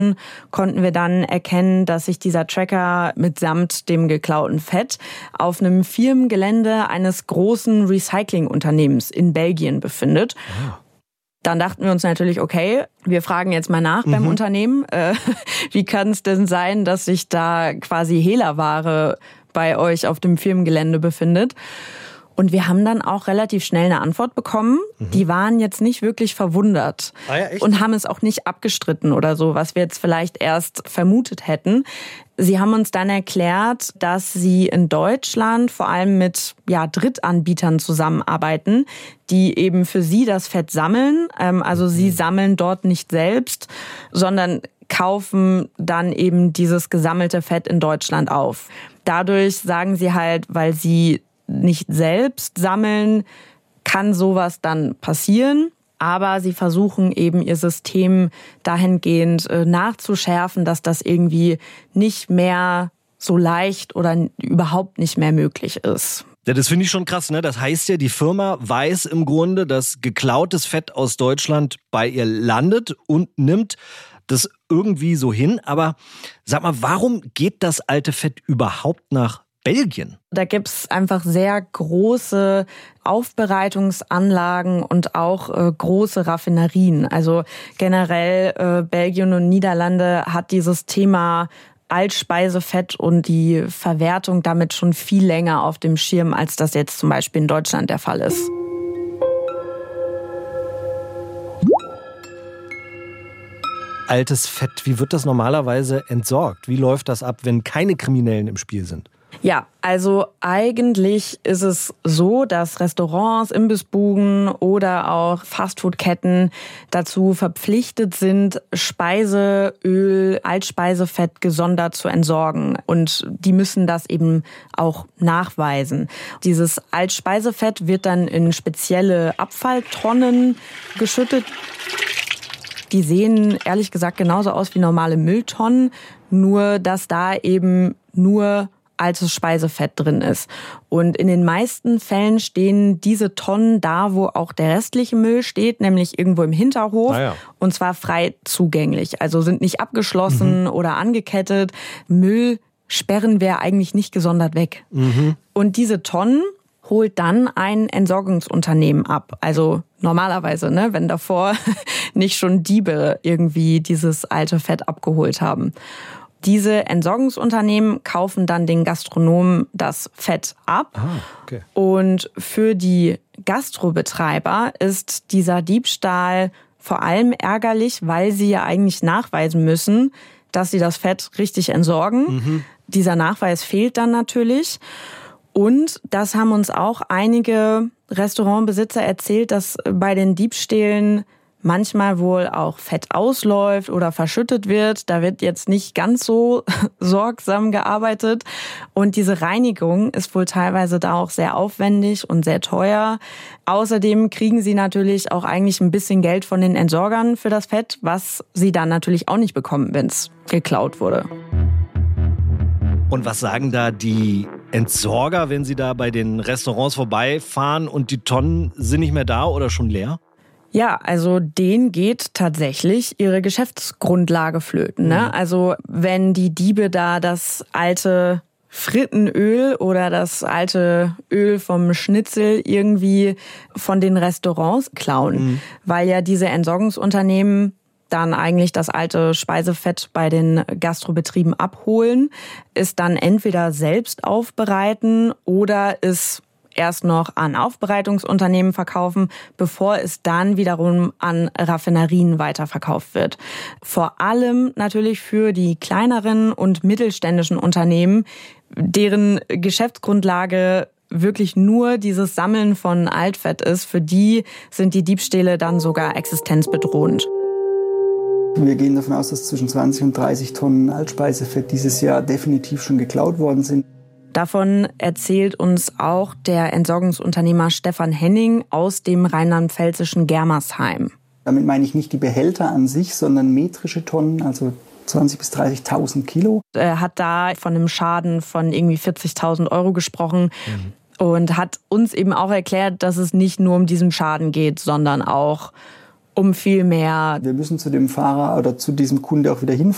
konnten wir dann erkennen, dass sich dieser Tracker mitsamt dem geklauten Fett auf einem Firmengelände eines großen Recyclingunternehmens in Belgien befindet. Ah. Dann dachten wir uns natürlich, okay, wir fragen jetzt mal nach beim Unternehmen. Wie kann es denn sein, dass sich da quasi Hehlerware bei euch auf dem Firmengelände befindet? Und wir haben dann auch relativ schnell eine Antwort bekommen. Die waren jetzt nicht wirklich verwundert und haben es auch nicht abgestritten oder so, was wir jetzt vielleicht erst vermutet hätten. Sie haben uns dann erklärt, dass sie in Deutschland vor allem mit Drittanbietern zusammenarbeiten, die eben für sie das Fett sammeln. Also sie sammeln dort nicht selbst, sondern kaufen dann eben dieses gesammelte Fett in Deutschland auf. Dadurch sagen sie halt, weil sie nicht selbst sammeln, kann sowas dann passieren. Aber sie versuchen eben ihr System dahingehend nachzuschärfen, dass das irgendwie nicht mehr so leicht oder überhaupt nicht mehr möglich ist. Ja, das finde ich schon krass, ne? Das heißt ja, die Firma weiß im Grunde, dass geklautes Fett aus Deutschland bei ihr landet und nimmt das irgendwie so hin. Aber sag mal, warum geht das alte Fett überhaupt nach Belgien? Da gibt's einfach sehr große Aufbereitungsanlagen und auch große Raffinerien. Also generell Belgien und Niederlande hat dieses Thema Altspeisefett und die Verwertung damit schon viel länger auf dem Schirm, als das jetzt zum Beispiel in Deutschland der Fall ist. Altes Fett, wie wird das normalerweise entsorgt? Wie läuft das ab, wenn keine Kriminellen im Spiel sind? Ja, also eigentlich ist es so, dass Restaurants, Imbissbuden oder auch Fastfood-Ketten dazu verpflichtet sind, Speiseöl, Altspeisefett gesondert zu entsorgen. Und die müssen das eben auch nachweisen. Dieses Altspeisefett wird dann in spezielle Abfalltonnen geschüttet. Die sehen ehrlich gesagt genauso aus wie normale Mülltonnen, nur dass da eben nur altes Speisefett drin ist. Und in den meisten Fällen stehen diese Tonnen da, wo auch der restliche Müll steht, nämlich irgendwo im Hinterhof. Und zwar frei zugänglich. Also sind nicht abgeschlossen oder angekettet. Müll sperren wir eigentlich nicht gesondert weg. Und diese Tonnen holt dann ein Entsorgungsunternehmen ab. Also normalerweise, ne, wenn davor nicht schon Diebe irgendwie dieses alte Fett abgeholt haben. Diese Entsorgungsunternehmen kaufen dann den Gastronomen das Fett ab. Und für die Gastrobetreiber ist dieser Diebstahl vor allem ärgerlich, weil sie ja eigentlich nachweisen müssen, dass sie das Fett richtig entsorgen. Dieser Nachweis fehlt dann natürlich. Und das haben uns auch einige Restaurantbesitzer erzählt, dass bei den Diebstählen manchmal wohl auch Fett ausläuft oder verschüttet wird. Da wird jetzt nicht ganz so sorgsam gearbeitet. Und diese Reinigung ist wohl teilweise da auch sehr aufwendig und sehr teuer. Außerdem kriegen sie natürlich auch eigentlich ein bisschen Geld von den Entsorgern für das Fett, was sie dann natürlich auch nicht bekommen, wenn es geklaut wurde. Und was sagen da die Entsorger, wenn sie da bei den Restaurants vorbeifahren und die Tonnen sind nicht mehr da oder schon leer? Ja, also denen geht tatsächlich ihre Geschäftsgrundlage flöten, ne? Also wenn die Diebe da das alte Frittenöl oder das alte Öl vom Schnitzel irgendwie von den Restaurants klauen, weil ja diese Entsorgungsunternehmen dann eigentlich das alte Speisefett bei den Gastrobetrieben abholen, es dann entweder selbst aufbereiten oder es erst noch an Aufbereitungsunternehmen verkaufen, bevor es dann wiederum an Raffinerien weiterverkauft wird. Vor allem natürlich für die kleineren und mittelständischen Unternehmen, deren Geschäftsgrundlage wirklich nur dieses Sammeln von Altfett ist. Für die sind die Diebstähle dann sogar existenzbedrohend. Wir gehen davon aus, dass zwischen 20 und 30 Tonnen Altspeisefett dieses Jahr definitiv schon geklaut worden sind. Davon erzählt uns auch der Entsorgungsunternehmer Stefan Henning aus dem rheinland-pfälzischen Germersheim. Damit meine ich nicht die Behälter an sich, sondern metrische Tonnen, also 20.000 bis 30.000 Kilo. Er hat da von einem Schaden von irgendwie 40.000 Euro gesprochen und hat uns eben auch erklärt, dass es nicht nur um diesen Schaden geht, sondern auch um viel mehr. Wir müssen zu dem Fahrer oder zu diesem Kunde auch wieder hinfahren.